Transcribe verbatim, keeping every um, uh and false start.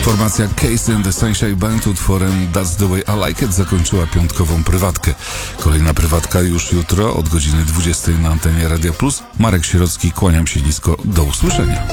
Formacja Case and the Sunshine Band utworem That's the Way I Like It zakończyła piątkową prywatkę. Kolejna prywatka już jutro od godziny dwudziestej na antenie Radia Plus. Marek Sierocki, kłaniam się nisko, do usłyszenia.